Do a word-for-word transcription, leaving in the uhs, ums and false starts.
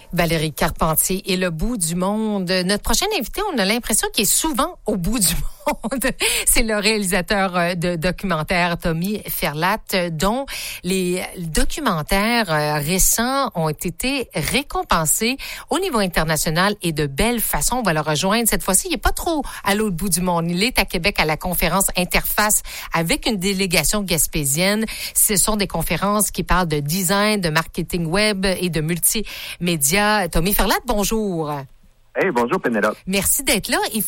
Valérie Carpentier et le bout du monde. Notre prochain invité, on a l'impression qu'il est souvent au bout du monde. C'est le réalisateur de documentaires Tommy Ferlat, dont les documentaires récents ont été récompensés au niveau international et de belle façon. On va le rejoindre cette fois-ci. Il n'est pas trop à l'autre bout du monde. Il est à Québec à la conférence Interface avec une délégation gaspésienne. Ce sont des conférences qui parlent de design, de marketing web et de multimédia. Tommy Ferlat, bonjour. Hey, bonjour Pénélope. Merci d'être là. Il